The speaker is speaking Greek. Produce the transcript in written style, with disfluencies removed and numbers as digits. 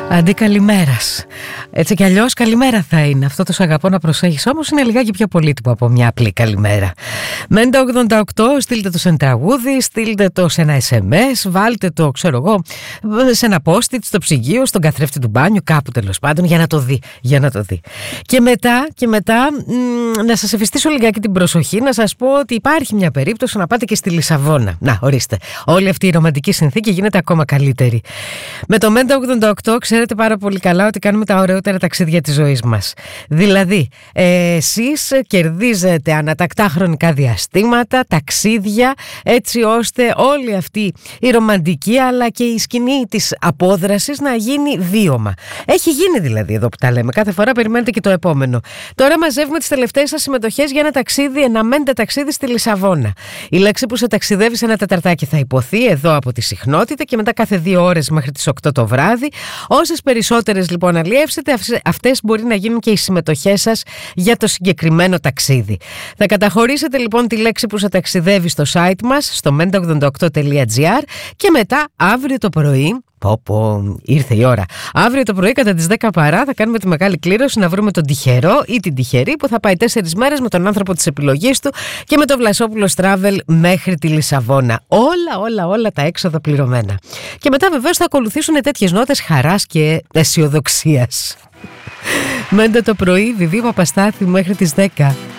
Αντί καλημέρας. Έτσι κι αλλιώς καλημέρα θα είναι. Αυτό το σ' αγαπώ να προσέχεις όμως είναι λιγάκι πιο πολύτιμο από μια απλή καλημέρα. Μέντα 88, στείλτε το σε ένα τραγούδι, στείλτε το σε ένα SMS, βάλτε το, ξέρω εγώ, σε ένα post-it, στο ψυγείο, στον καθρέφτη του μπάνιου, κάπου τέλος πάντων, για να το δει. Και μετά να σας ευαισθήσω λιγάκι την προσοχή, να σας πω ότι υπάρχει μια περίπτωση να πάτε και στη Λισαβόνα. Να, ορίστε. Όλη αυτή η ρομαντική συνθήκη γίνεται ακόμα καλύτερη. Με το Μέντα 88 ξέρετε πάρα πολύ καλά ότι κάνουμε τα ωραιότερα ταξίδια της ζωής μας. Δηλαδή, εσείς κερδίζετε ανατακτά χρονικά διαστήματα, ταξίδια, έτσι ώστε όλη αυτή η ρομαντική αλλά και η σκηνή της απόδρασης να γίνει βίωμα. Έχει γίνει δηλαδή εδώ που τα λέμε. Κάθε φορά περιμένετε και το επόμενο. Τώρα μαζεύουμε τις τελευταίες σας συμμετοχές για ένα ταξίδι, ένα Μέντα ταξίδι στη Λισαβόνα. Η λέξη που σε ταξιδεύει σε ένα τεταρτάκι θα υποθεί εδώ από τη συχνότητα και μετά κάθε 2 ώρες μέχρι τις 8 το βράδυ. Όσες περισσότερες λοιπόν αλλιεύσετε, αυτές μπορεί να γίνουν και οι συμμετοχές σας για το συγκεκριμένο ταξίδι. Θα καταχωρήσετε λοιπόν τη λέξη που σε ταξιδεύει στο site μας, στο menta88.gr και μετά αύριο το πρωί. Ήρθε η ώρα. Αύριο το πρωί κατά τις 10 παρά θα κάνουμε τη μεγάλη κλήρωση να βρούμε τον τυχερό ή την τυχερή που θα πάει 4 μέρες με τον άνθρωπο της επιλογής του και με το Βλασόπουλος Travel μέχρι τη Λισαβόνα. Όλα τα έξοδα πληρωμένα. Και μετά βεβαίως θα ακολουθήσουν τέτοιες νότες χαράς και αισιοδοξίας. Μέντα το πρωί, Βιβί Παπαστάθη μέχρι τις 10.